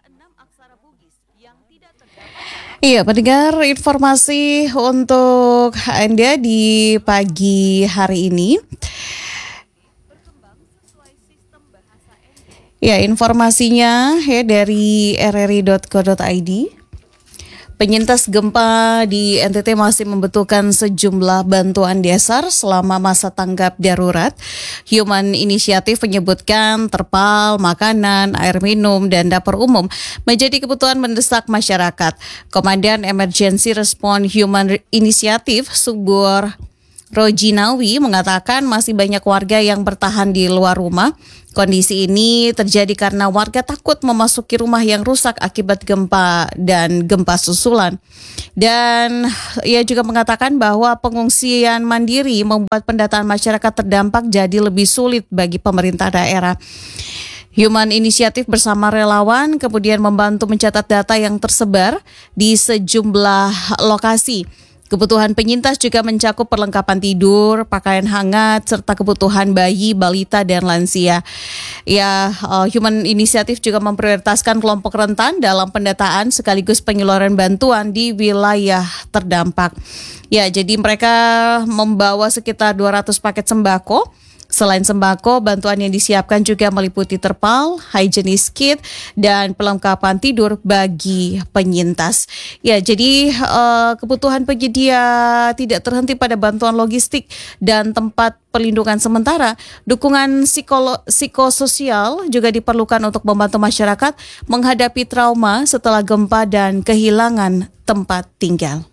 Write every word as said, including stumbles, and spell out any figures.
Iya, pendengar, informasi untuk Anda di pagi hari ini. Ya, informasinya ya dari r r i dot co dot i d. Penyintas gempa di N T T masih membutuhkan sejumlah bantuan dasar selama masa tanggap darurat. Human Initiative menyebutkan terpal, makanan, air minum, dan dapur umum menjadi kebutuhan mendesak masyarakat. Komandan Emergency Response Human Initiative, Subur Rojinawi, mengatakan masih banyak warga yang bertahan di luar rumah. Kondisi ini terjadi karena warga takut memasuki rumah yang rusak akibat gempa dan gempa susulan. Dan ia juga mengatakan bahwa pengungsian mandiri membuat pendataan masyarakat terdampak jadi lebih sulit bagi pemerintah daerah. Human Initiative bersama relawan kemudian membantu mencatat data yang tersebar di sejumlah lokasi. Kebutuhan penyintas juga mencakup perlengkapan tidur, pakaian hangat, serta kebutuhan bayi, balita, dan lansia. Ya, uh, Human Initiative juga memprioritaskan kelompok rentan dalam pendataan sekaligus penyaluran bantuan di wilayah terdampak. Ya, jadi mereka membawa sekitar dua ratus paket sembako. Selain sembako, bantuan yang disiapkan juga meliputi terpal, hygienist kit, dan perlengkapan tidur bagi penyintas. Ya, jadi uh, kebutuhan penyedia tidak terhenti pada bantuan logistik dan tempat perlindungan sementara. Dukungan psikolo- psikososial juga diperlukan untuk membantu masyarakat menghadapi trauma setelah gempa dan kehilangan tempat tinggal.